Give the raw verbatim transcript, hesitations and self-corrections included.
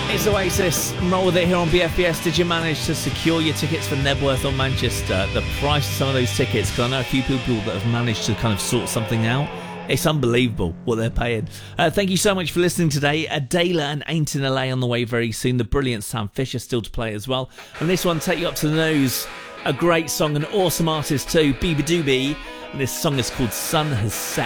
It's Oasis. Roll with it here on B F B S. Did you manage to secure your tickets for Nebworth or Manchester? The price of some of those tickets, because I know a few people that have managed to kind of sort something out. It's unbelievable what they're paying. Uh, thank you so much for listening today. Adela and Ain't in L A on the way very soon. The brilliant Sam Fisher still to play as well. And this one, Take You Up to the Nose. A great song, an awesome artist too, Biba Doobie. And this song is called Sun Has Set.